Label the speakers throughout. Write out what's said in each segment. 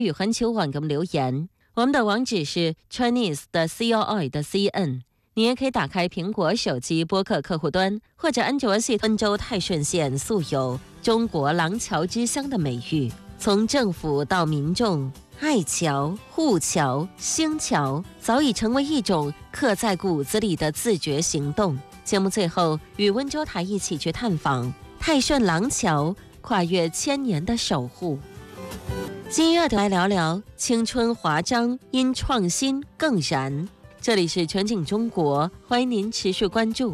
Speaker 1: 与环球网给我们留言，我们的网址是 Chinese 的 COI.CN。你也可以打开苹果手机播客客户端，或者安卓系统。温州泰顺县素有中国廊桥之乡的美誉，从政府到民众，爱桥、护桥、兴桥早已成为一种刻在骨子里的自觉行动。节目最后，与温州台一起去探访泰顺廊桥，跨越千年的守护。今夜来聊聊青春华章，因创新更燃。这里是全景中国，欢迎您持续关注。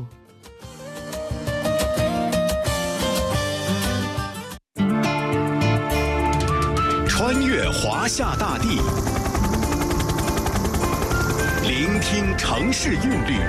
Speaker 2: 穿越华夏大地，聆听城市韵律，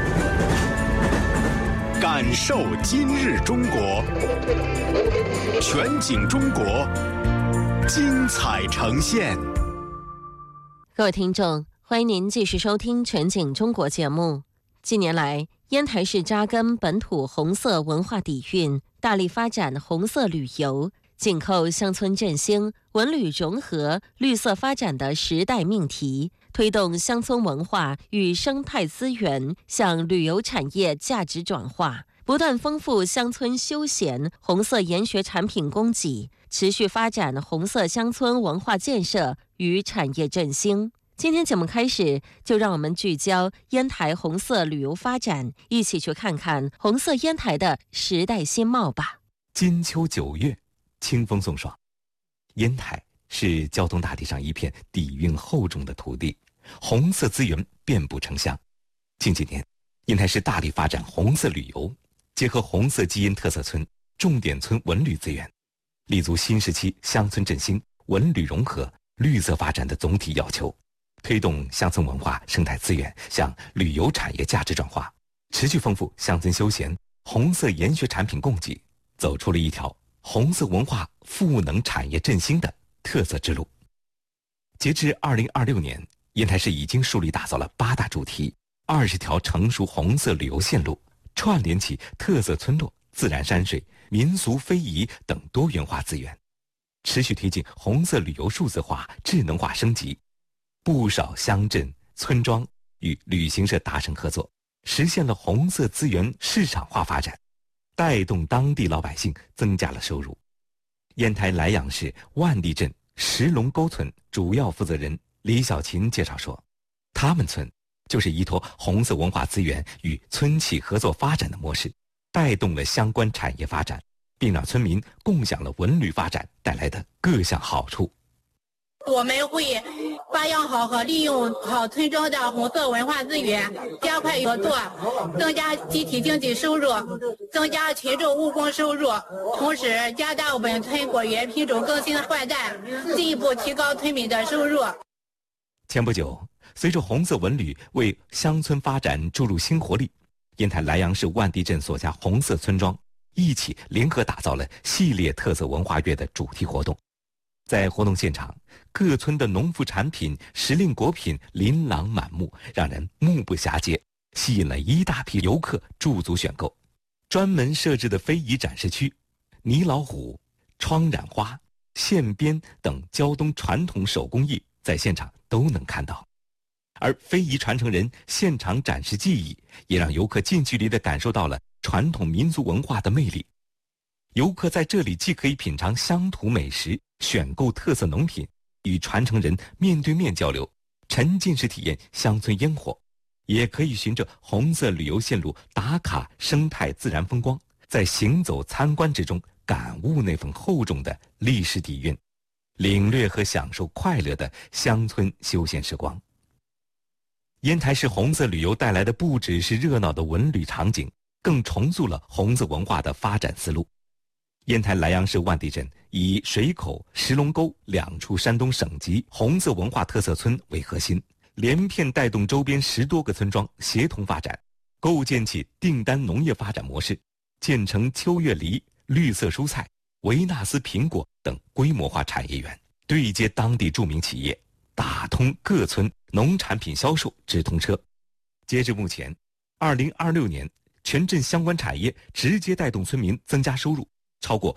Speaker 2: 感受今日中国。全景中国，精彩呈现。
Speaker 1: 各位听众，欢迎您继续收听全景中国节目。近年来，烟台市扎根本土红色文化底蕴，大力发展红色旅游，紧扣乡村振兴、文旅融合、绿色发展的时代命题，推动乡村文化与生态资源向旅游产业价值转化，不断丰富乡村休闲红色研学产品供给，持续发展红色乡村文化建设与产业振兴。今天节目开始，就让我们聚焦烟台红色旅游发展，一起去看看红色烟台的时代新貌吧。
Speaker 3: 金秋9月，清风送爽，烟台是胶东大地上一片底蕴厚重的土地，红色资源遍布城乡。近几年，烟台市大力发展红色旅游，结合红色基因特色村、重点村文旅资源，立足新时期乡村振兴、文旅融合、绿色发展的总体要求，推动乡村文化生态资源向旅游产业价值转化，持续丰富乡村休闲红色研学产品供给，走出了一条红色文化赋能产业振兴的特色之路。截至2026年，烟台市已经树立打造了8大主题、20条成熟红色旅游线路，串联起特色村落、自然山水、民俗非遗等多元化资源，持续推进红色旅游数字化、智能化升级。不少乡镇、村庄与旅行社达成合作，实现了红色资源市场化发展，带动当地老百姓增加了收入。烟台莱阳市万地镇石龙沟村主要负责人李小琴介绍说，他们村就是依托红色文化资源与村企合作发展的模式，带动了相关产业发展，并让村民共享了文旅发展带来的各项好处。
Speaker 4: 我们会发扬好和利用好村庄的红色文化资源，加快合作，增加集体经济收入，增加群众务工收入，同时加大本村果园品种更新换代，进一步提高村民的收入。
Speaker 3: 前不久，随着红色文旅为乡村发展注入新活力，烟台莱阳市万地镇所辖红色村庄一起联合打造了系列特色文化月的主题活动。在活动现场，各村的农副产品、时令果品琳琅满目，让人目不暇接，吸引了一大批游客驻足选购。专门设置的非遗展示区、泥老虎、窗染花、线编等胶东传统手工艺在现场都能看到，而非遗传承人现场展示技艺，也让游客近距离地感受到了传统民族文化的魅力。游客在这里既可以品尝乡土美食，选购特色农品，与传承人面对面交流，沉浸式体验乡村烟火，也可以循着红色旅游线路打卡生态自然风光，在行走参观之中感悟那份厚重的历史底蕴，领略和享受快乐的乡村休闲时光。烟台市红色旅游带来的不只是热闹的文旅场景，更重塑了红色文化的发展思路。烟台莱阳市万地镇以水口、石龙沟2处山东省级红色文化特色村为核心，连片带动周边10多个村庄协同发展，构建起订单农业发展模式，建成秋月梨、绿色蔬菜、维纳斯苹果等规模化产业园，对接当地著名企业，打通各村农产品销售直通车。截至目前，2026年全镇相关产业直接带动村民增加收入超过